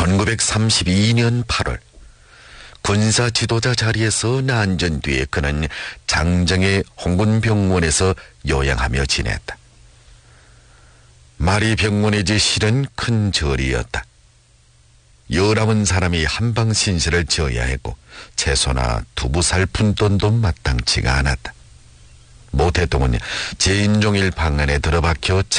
1932년 8월 군사 지도자 자리에서 난전 뒤에 그는 장정의 홍군병원에서 요양하며 지냈다. 마리병원의 실은 큰 절이었다. 19 사람이 한방신세를 지어야 했고 채소나 두부 살 푼돈도 마땅치가 않았다. 모 대통령은 제 인종일 방 안에 들어박혀